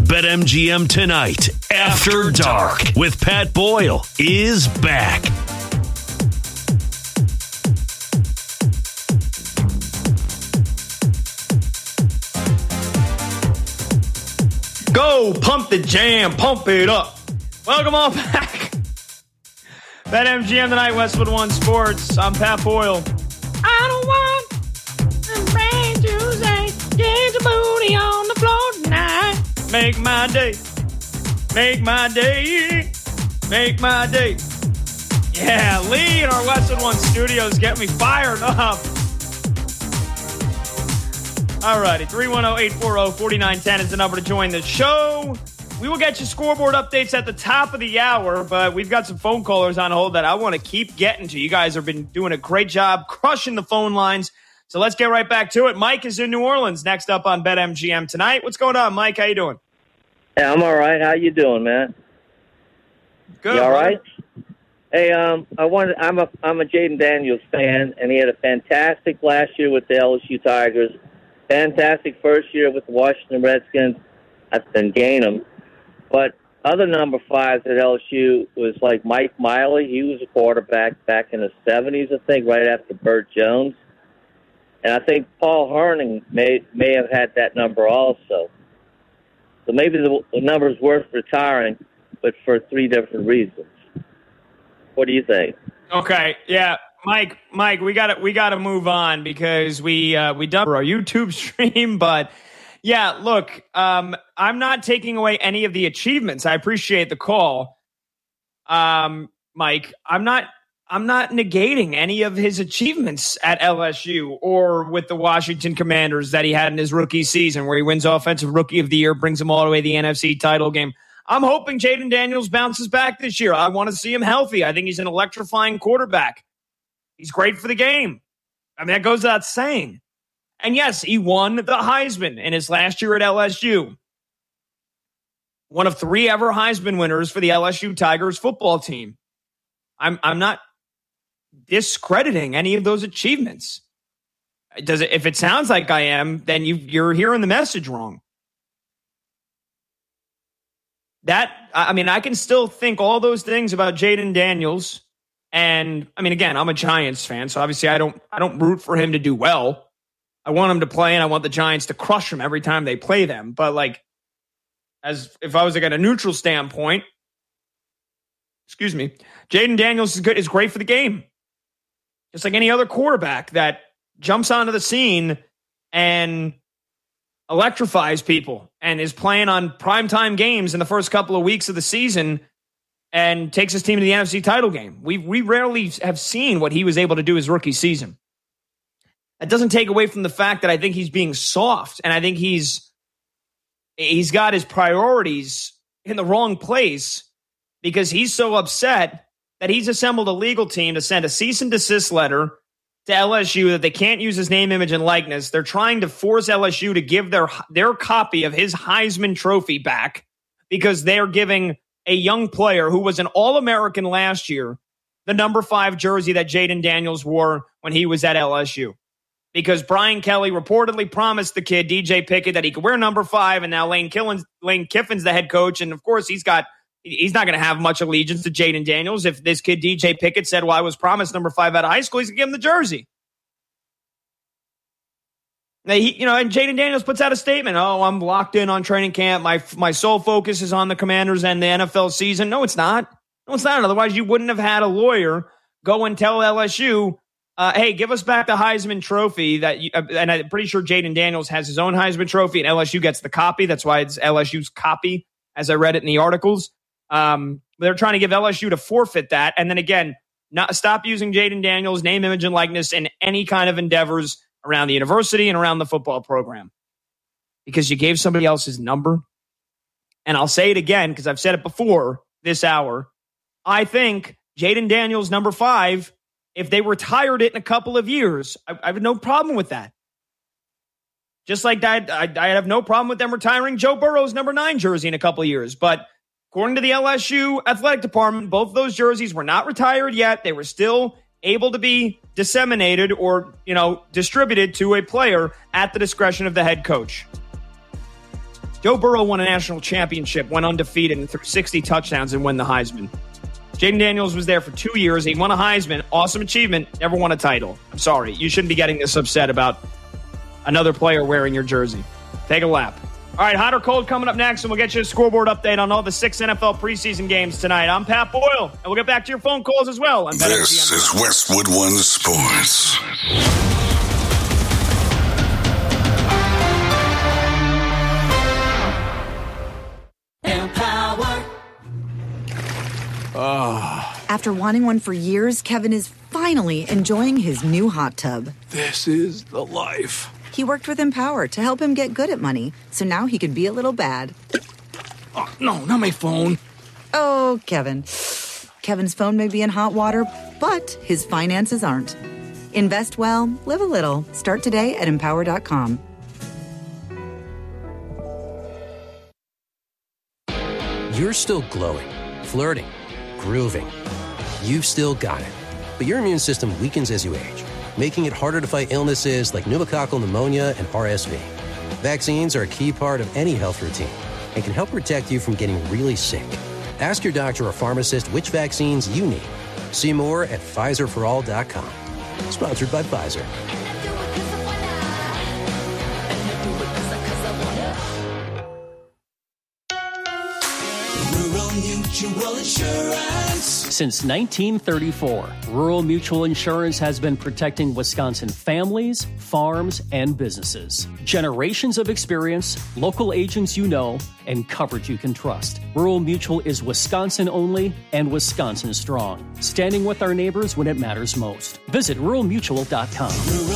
BetMGM Tonight After Dark with Pat Boyle is back. Go, pump the jam, pump it up. Welcome all back. BetMGM Tonight, Westwood One Sports. I'm Pat Boyle. I don't want a brand Tuesday. Get your booty on the floor tonight. Make my day. Make my day. Make my day. Yeah, Lee in our Westwood One studios get me fired up. All righty, 310-840-4910 is the number to join the show. We will get you scoreboard updates at the top of the hour, but we've got some phone callers on hold that I want to keep getting to. You guys have been doing a great job crushing the phone lines, so let's get right back to it. Mike is in New Orleans next up on BetMGM Tonight. What's going on, Mike? How you doing? Yeah, I'm all right. How you doing, man? Good. You all right? Hey, I'm a Jaden Daniels fan, and he had a fantastic last year with the LSU Tigers. Fantastic first year with the Washington Redskins. I didn't gain him. But other number fives at LSU was like Mike Miley. He was a quarterback back in the 70s, I think, right after Burt Jones. And I think Paul Herning may have had that number also. So maybe the number is worth retiring, but for three different reasons. What do you think? Okay, yeah. Mike, we gotta move on because we done our YouTube stream, but yeah, look, I'm not taking away any of the achievements. I appreciate the call, Mike. I'm not negating any of his achievements at LSU or with the Washington Commanders that he had in his rookie season, where he wins Offensive Rookie of the Year, brings him all the way to the NFC title game. I'm hoping Jaden Daniels bounces back this year. I want to see him healthy. I think he's an electrifying quarterback. He's great for the game. I mean, that goes without saying. And yes, he won the Heisman in his last year at LSU. One of three ever Heisman winners for the LSU Tigers football team. I'm not discrediting any of those achievements. If it sounds like I am, then you're hearing the message wrong. I can still think all those things about Jaden Daniels. And I mean, again, I'm a Giants fan, so obviously I don't root for him to do well. I want him to play, and I want the Giants to crush him every time they play them. But like, as if I was like at a neutral standpoint, Jaden Daniels is great for the game, just like any other quarterback that jumps onto the scene and electrifies people and is playing on primetime games in the first couple of weeks of the season and takes his team to the NFC title game. We rarely have seen what he was able to do his rookie season. That doesn't take away from the fact that I think he's being soft, and I think he's got his priorities in the wrong place because he's so upset that he's assembled a legal team to send a cease and desist letter to LSU that they can't use his name, image, and likeness. They're trying to force LSU to give their copy of his Heisman Trophy back because they're giving a young player who was an All-American last year the number 5 jersey that Jaden Daniels wore when he was at LSU. Because Brian Kelly reportedly promised the kid, DJ Pickett, that he could wear number 5, and now Lane Kiffin's the head coach, and of course he's not going to have much allegiance to Jaden Daniels. If this kid, DJ Pickett, said, well, I was promised number 5 out of high school, he's going to give him the jersey. Now, and Jaden Daniels puts out a statement. Oh, I'm locked in on training camp. My sole focus is on the Commanders and the NFL season. No, it's not. Otherwise, you wouldn't have had a lawyer go and tell LSU, hey, give us back the Heisman Trophy. And I'm pretty sure Jaden Daniels has his own Heisman Trophy, and LSU gets the copy. That's why it's LSU's copy, as I read it in the articles. They're trying to give LSU to forfeit that. And then again, stop using Jaden Daniels' name, image, and likeness in any kind of endeavors around the university and around the football program. Because you gave somebody else his number. And I'll say it again, because I've said it before this hour. I think Jaden Daniels, number 5, if they retired it in a couple of years, I have no problem with that. Just like that, I have no problem with them retiring Joe Burrow's number 9 jersey in a couple of years. But according to the LSU athletic department, both those jerseys were not retired yet. They were still able to be disseminated or, distributed to a player at the discretion of the head coach. Joe Burrow won a national championship, went undefeated, and threw 60 touchdowns and won the Heisman. Jaden Daniels was there for 2 years. He won a Heisman. Awesome achievement. Never won a title. I'm sorry. You shouldn't be getting this upset about another player wearing your jersey. Take a lap. All right, hot or cold coming up next, and we'll get you a scoreboard update on all the 6 NFL preseason games tonight. I'm Pat Boyle, and we'll get back to your phone calls as well. This is Westwood One Sports. Empower. After wanting one for years, Kevin is finally enjoying his new hot tub. This is the life. He worked with Empower to help him get good at money, so now he can be a little bad. Oh, no, not my phone. Oh, Kevin. Kevin's phone may be in hot water, but his finances aren't. Invest well, live a little. Start today at Empower.com. You're still glowing, flirting, grooving. You've still got it. But your immune system weakens as you age, making it harder to fight illnesses like pneumococcal pneumonia and RSV. Vaccines are a key part of any health routine and can help protect you from getting really sick. Ask your doctor or pharmacist which vaccines you need. See more at PfizerForAll.com. Sponsored by Pfizer. Mutual Insurance. Since 1934, Rural Mutual Insurance has been protecting Wisconsin families, farms, and businesses. Generations of experience, local agents you know, and coverage you can trust. Rural Mutual is Wisconsin only and Wisconsin strong, standing with our neighbors when it matters most. Visit ruralmutual.com.